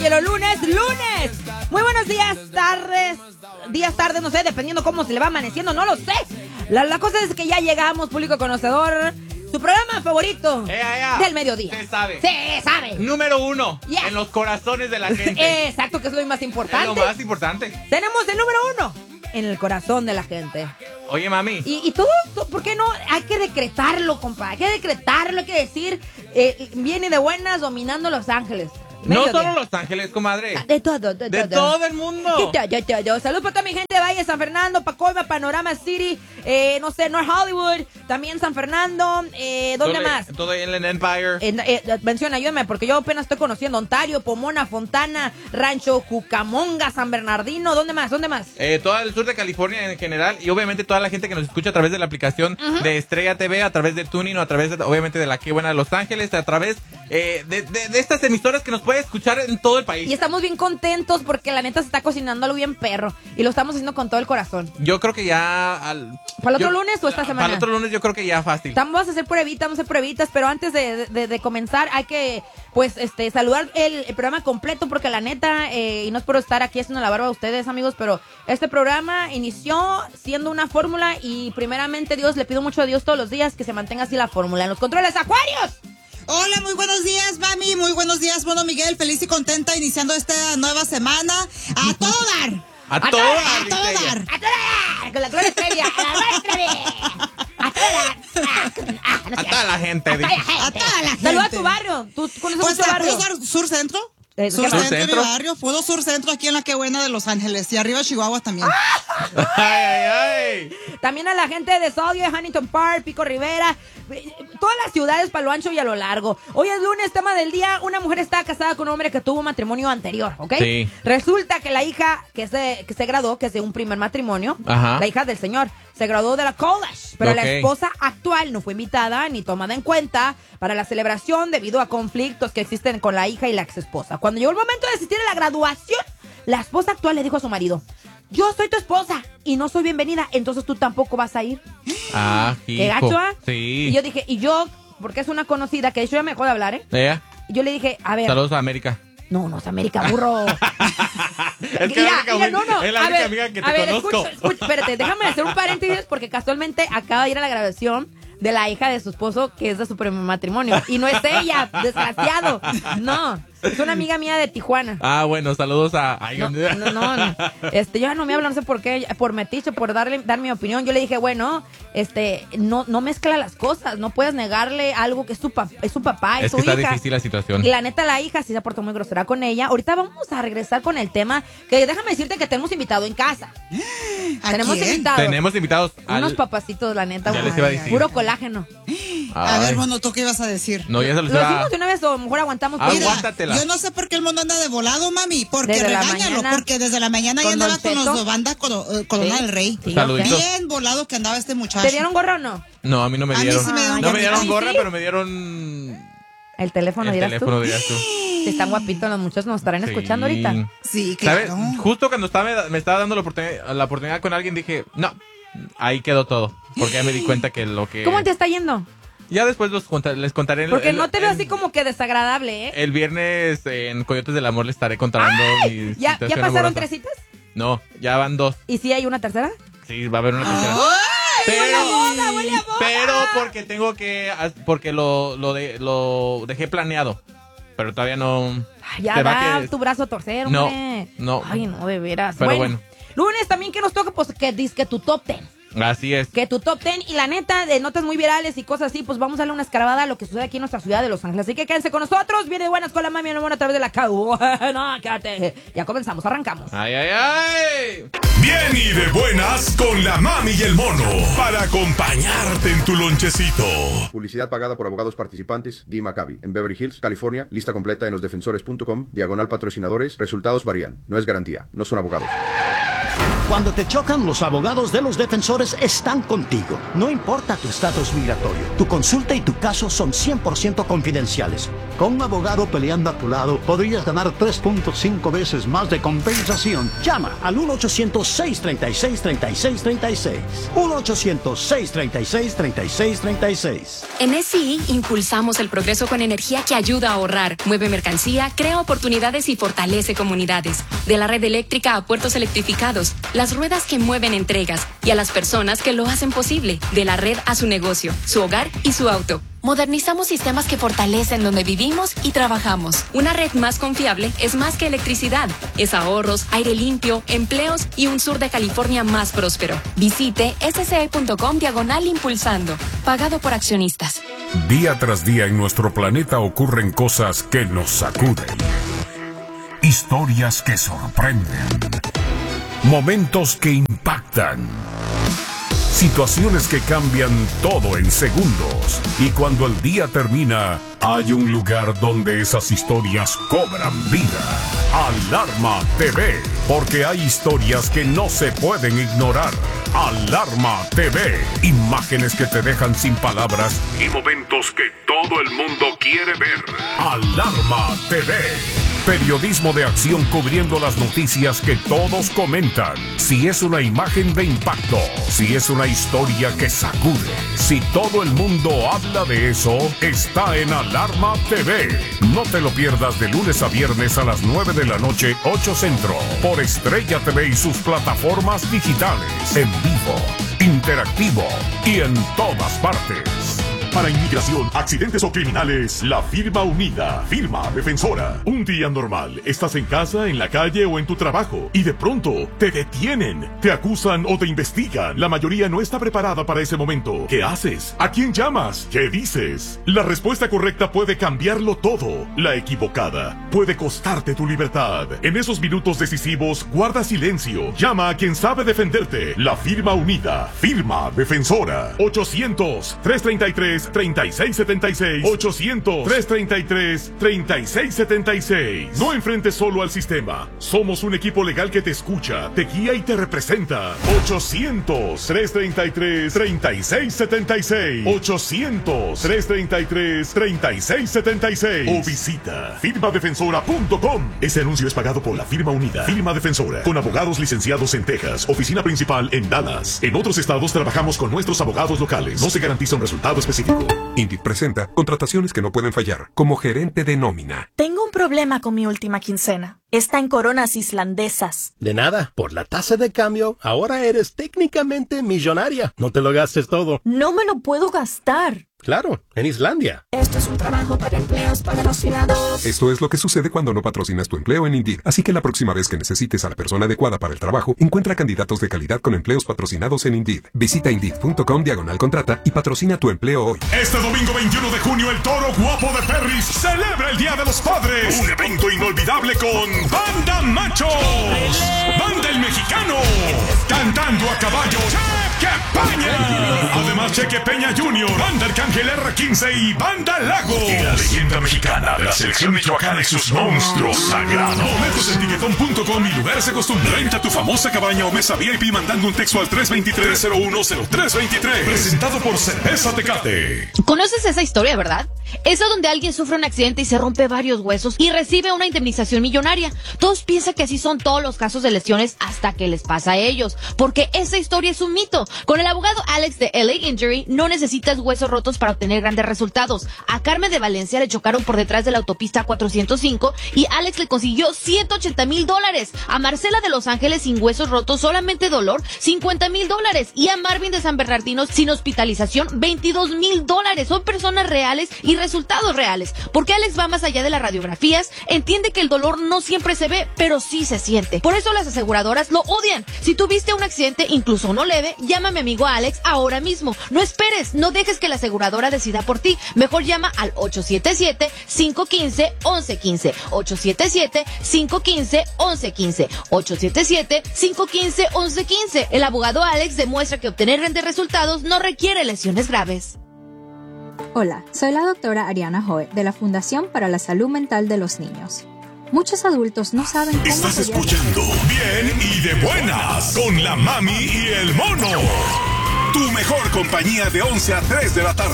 caballero, lunes. Muy buenos días, tardes, no sé, dependiendo cómo se le va amaneciendo, no lo sé. La cosa es que ya llegamos, público conocedor. Su programa favorito del mediodía. Se sabe. Se sabe. Número 1 Yes. en los corazones de la gente. Exacto, que es lo más importante. Es lo más importante. Tenemos el número 1 en el corazón de la gente. Oye, mami. Y todo, ¿por qué no? Hay que decretarlo, compa. Hay que decretarlo, hay que decir, viene de buenas dominando Los Ángeles. No solo Los Ángeles, comadre. De todo. De todo el mundo. Saludos para toda mi gente de Valle, San Fernando, Pacoima, Panorama City, no sé, North Hollywood, también San Fernando, ¿dónde más? Todo en el Empire. Menciona, ayúdame, porque yo apenas estoy conociendo Ontario, Pomona, Fontana, Rancho Cucamonga, San Bernardino, ¿dónde más? Todo el sur de California en general y obviamente toda la gente que nos escucha a través de la aplicación de Estrella TV, a través de Tuning o a través de, obviamente de la Qué Buena de Los Ángeles, a través de estas emisoras que nos puede escuchar en todo el país. Y estamos bien contentos porque la neta se está cocinando algo bien perro y lo estamos haciendo con todo el corazón. Yo creo que ya ¿Para el otro lunes o esta semana? Para el otro lunes yo creo que ya fácil. Vamos a hacer pruebitas, pero antes de comenzar hay que, pues, saludar el programa completo porque la neta, y no es por estar aquí haciendo la barba a ustedes, amigos, pero este programa inició siendo una fórmula y primeramente Dios, le pido mucho a Dios todos los días que se mantenga así la fórmula. En los controles, Acuarios. Hola, muy buenos días, mami. Muy buenos días, Mono Miguel. Feliz y contenta iniciando esta nueva semana. A todo dar. A todo dar. Con la Gloria Trevi. A toda la gente. A toda la gente. Saluda a tu barrio. ¿Tú conoces Pues mucho barrio? Sur Centro. Sur Centro, mi barrio. Puro Sur Centro aquí en la Qué Buena de Los Ángeles. Y arriba Chihuahua también. Ay. También a la gente de Saudia, Huntington Park, Pico Rivera, todas las ciudades para lo ancho y a lo largo. Hoy es lunes, tema del día. Una mujer está casada con un hombre que tuvo un matrimonio anterior, ¿ok? Sí. Resulta que la hija que se graduó, que es de un primer matrimonio, Ajá. la hija del señor, se graduó de la college, pero Ok. la esposa actual no fue invitada ni tomada en cuenta para la celebración debido a conflictos que existen con la hija y la ex esposa. Cuando llegó el momento de asistir a la graduación, la esposa actual le dijo a su marido: yo soy tu esposa y no soy bienvenida, entonces tú tampoco vas a ir. ¿Qué gacho, ah? Sí. Y yo dije, porque es una conocida, que de hecho ya me dejó de hablar, ¿Ella? Y yo le dije, a ver. Saludos a América. No es América, burro. Es que es la única amiga que te conozco. Escucha, espérate, déjame hacer un paréntesis porque casualmente acaba de ir a la graduación de la hija de su esposo, que es de su primer matrimonio. Y no es ella, desgraciado. No, es una amiga mía de Tijuana. Ah, bueno, saludos a... No. Yo ya no me hablo, no sé por qué, por metiche, por dar mi opinión. Yo le dije, bueno, no mezcla las cosas, no puedes negarle algo que es su papá, es su que hija. está difícil la situación. Y la neta, la hija sí se portó muy grosera con ella. Ahorita vamos a regresar con el tema, que déjame decirte que tenemos invitado en casa. Tenemos invitados. Unos papacitos, la neta. Ya les iba a decir. Puro colágeno. A ver, Mono, ¿tú qué ibas a decir? No, ya se los ¿Lo iba decimos de una vez o mejor aguantamos? Aguántatela. Yo no sé por qué el mundo anda de volado, mami. Porque Desde la regáñalo. mañana, porque desde la mañana ya con andaba Don con los Cheto. de banda Corona del Rey. Sí, Saluditos. Bien volado que andaba este muchacho. ¿Te dieron gorra o no? No, a mí no me A mí dieron. sí me dieron No me dieron ¿Sí? gorra, pero me dieron... El teléfono, El dirás teléfono, tú. dirás tú. Si están guapitos los muchachos, nos estarán Sí. escuchando ahorita. Sí, ¿Sabes? claro. Justo cuando me estaba dando la oportunidad con alguien, dije, no, ahí quedó todo. Porque ya me di cuenta que lo que... ¿Cómo te está yendo? Ya después les contaré. Porque no te veo así como que desagradable, ¿eh? El viernes en Coyotes del Amor les estaré contando mi ¿Ya situación pasaron amorosa. 3 citas? No, ya van 2. ¿Y si hay una tercera? Sí, va a haber una tercera. ¡Ay, huele a boda, huele a boda! Pero porque lo dejé planeado. Pero todavía no. Ay, ya te va da que- tu brazo a torcer, No, hombre. no. Ay, no, de veras. Pero bueno. Lunes también que nos toca, pues que dizque tu top 10. Así es. Que tu top 10 y la neta de notas muy virales y cosas así, pues vamos a darle una escarbada a lo que sucede aquí en nuestra ciudad de Los Ángeles. Así que quédense con nosotros. Viene buenas con la mami en amor a través de la no, quédate. Ya comenzamos, arrancamos. ¡Ay, ay, ay! Bien y de buenas con la mami y el mono para acompañarte en tu lonchecito. Publicidad pagada por abogados participantes. Dee Maccabi, en Beverly Hills, California. Lista completa en losdefensores.com. Diagonal patrocinadores. Resultados varían. No es garantía. No son abogados. Cuando te chocan, los abogados de los defensores están contigo. No importa tu estatus migratorio, tu consulta y tu caso son 100% confidenciales. Con un abogado peleando a tu lado, podrías ganar 3.5 veces más de compensación. Llama al 1-800-636-3636. 1-800-636-3636. En SCI impulsamos el progreso con energía que ayuda a ahorrar, mueve mercancía, crea oportunidades y fortalece comunidades. De la red eléctrica a puertos electrificados, las ruedas que mueven entregas y a las personas que lo hacen posible. De la red a su negocio, su hogar y su auto. Modernizamos sistemas que fortalecen donde vivimos y trabajamos. Una red más confiable es más que electricidad. Es ahorros, aire limpio, empleos y un sur de California más próspero. Visite sci.com/impulsando. Pagado por accionistas. Día tras día en nuestro planeta ocurren cosas que nos sacuden. Historias que sorprenden. Momentos que impactan. Situaciones que cambian todo en segundos. Y cuando el día termina, hay un lugar donde esas historias cobran vida. Alarma TV. Porque hay historias que no se pueden ignorar. Alarma TV. Imágenes que te dejan sin palabras y momentos que todo el mundo quiere ver. Alarma TV. Periodismo de acción cubriendo las noticias que todos comentan. Si es una imagen de impacto, si es una historia que sacude, si todo el mundo habla de eso, está en Alarma TV. No te lo pierdas de lunes a viernes a las 9 de la noche, 8 Centro, por Estrella TV y sus plataformas digitales, en vivo, interactivo y en todas partes. Para inmigración, accidentes o criminales, la firma unida, firma defensora. Un día normal, estás en casa, en la calle o en tu trabajo y de pronto te detienen, te acusan o te investigan. La mayoría no está preparada para ese momento. ¿Qué haces? ¿A quién llamas? ¿Qué dices? La respuesta correcta puede cambiarlo todo. La equivocada puede costarte tu libertad. En esos minutos decisivos, guarda silencio. Llama a quien sabe defenderte. La firma unida, firma defensora. 800-333-3676. 800-333-3676. No enfrentes solo al sistema. Somos un equipo legal que te escucha, te guía y te representa. 800-333-3676. 800-333-3676. O visita firmadefensora.com. Este anuncio es pagado por la firma unida, firma defensora, con abogados licenciados en Texas, oficina principal en Dallas. En otros estados trabajamos con nuestros abogados locales. No se garantiza un resultado específico. Indeed presenta contrataciones que no pueden fallar, como gerente de nómina. Tengo un problema con mi última quincena. Está en coronas islandesas. De nada, por la tasa de cambio, ahora eres técnicamente millonaria. No te lo gastes todo. No me lo puedo gastar. Claro, en Islandia. Esto es un trabajo para empleos patrocinados. Esto es lo que sucede cuando no patrocinas tu empleo en Indeed. Así que la próxima vez que necesites a la persona adecuada para el trabajo, encuentra candidatos de calidad con empleos patrocinados en Indeed. Visita Indeed.com/contrata y patrocina tu empleo hoy. Este domingo 21 de junio, el Toro Guapo de Perris celebra el Día de los Padres. Un evento inolvidable con Banda Machos, Banda El Mexicano, cantando a caballo, Cheque Peña. Además, Cheque Peña Jr., Banda Arcángel R15 y Banda Lago. Y la leyenda mexicana de la selección michoacana y sus monstruos sagrados. Boletos en tiquetón.com y lugares de costumbre. Renta tu famosa cabaña o mesa VIP mandando un texto al 323-010323. Presentado por Cerveza Tecate. ¿Conoces esa historia, verdad? Esa donde alguien sufre un accidente y se rompe varios huesos y recibe una indemnización millonaria. Todos piensan que así son todos los casos de lesiones hasta que les pasa a ellos, porque esa historia es un mito. Con el abogado Alex de LA Injury no necesitas huesos rotos para obtener grandes resultados. A Carmen de Valencia le chocaron por detrás de la autopista 405 y Alex le consiguió $180,000. A Marcela de Los Ángeles sin huesos rotos, solamente dolor, $50,000. Y a Marvin de San Bernardino sin hospitalización, $22,000. Son personas reales y resultados reales, porque Alex va más allá de las radiografías, entiende que el dolor no siempre se ve, pero sí se siente. Por eso las aseguradoras lo odian. Si tuviste un accidente, incluso no leve, llama a mi amigo Alex ahora mismo. No esperes, no dejes que la aseguradora decida por ti. Mejor llama al 877-515-1115. 877-515-1115. 877-515-1115. El abogado Alex demuestra que obtener grandes resultados no requiere lesiones graves. Hola, soy la doctora Ariana Joe de la Fundación para la Salud Mental de los Niños. Muchos adultos no saben cómo Estás apoyar. escuchando Bien y de Buenas con la Mami y el Mono. Tu mejor compañía de 11 a 3 de la tarde.